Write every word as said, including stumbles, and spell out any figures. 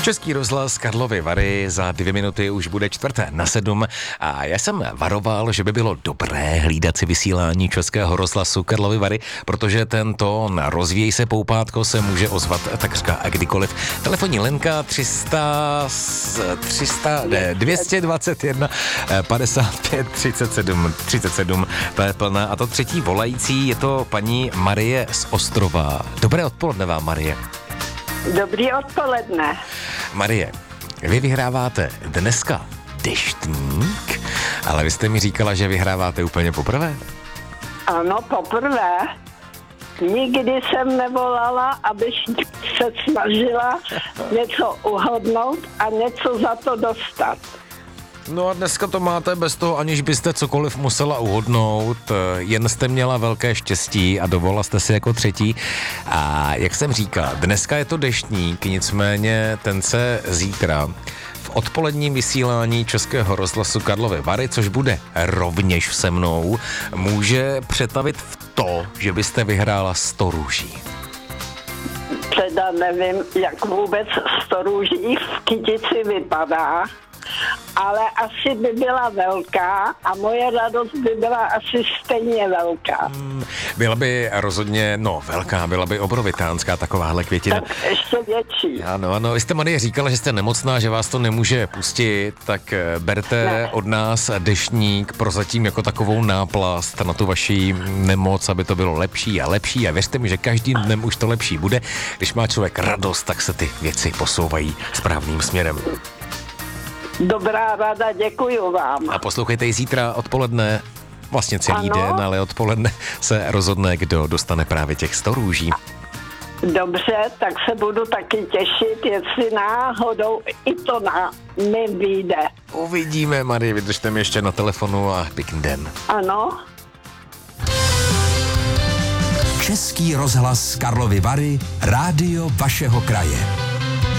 Český rozhlas Karlovy Vary, za dvě minuty už bude čtvrté na sedm a já jsem varoval, že by bylo dobré hlídat si vysílání Českého rozhlasu Karlovy Vary, protože ten tón rozvíjí se poupátko se může ozvat takřka kdykoliv. Telefonní linka tři sta, tři sta, ne, dvě stě dvacet jedna padesát pět třicet sedm třicet sedm, to je plná. A to třetí volající je to paní Marie z Ostrova. Dobré odpoledne vám, Marie. Dobrý odpoledne. Marie, vy vyhráváte dneska deštník, ale vy jste mi říkala, že vyhráváte úplně poprvé? Ano, poprvé. Nikdy jsem nevolala, abych se snažila něco uhodnout a něco za to dostat. No a dneska to máte bez toho, aniž byste cokoliv musela uhodnout, jen jste měla velké štěstí a dovolila jste si jako třetí. A jak jsem říkal, dneska je to deštník, nicméně ten se zítra v odpoledním vysílání Českého rozhlasu Karlovy Vary, což bude rovněž se mnou, může přetavit v to, že byste vyhrála sto růží. Teda nevím, jak vůbec sto růží v kytici vypadá, ale asi by byla velká a moje radost by byla asi stejně velká. Hmm, byla by rozhodně, no velká, byla by obrovitánská takováhle květina. Tak ještě větší. Ano, ano, vy jste, Marie, říkala, že jste nemocná, že vás to nemůže pustit, tak berte ne. od nás deštník prozatím jako takovou náplast na tu vaši nemoc, aby to bylo lepší a lepší a věřte mi, že každým dnem už to lepší bude. Když má člověk radost, tak se ty věci posouvají správným směrem. Dobrá rada, děkuju vám. A poslouchejte i zítra odpoledne, vlastně celý ano. den, ale odpoledne se rozhodne, kdo dostane právě těch sto růží. Dobře, tak se budu taky těšit, jestli náhodou i to na mi vyjde. Uvidíme, Marie, vydržte mi ještě na telefonu a pěkný den. Ano. Český rozhlas Karlovy Vary, rádio vašeho kraje.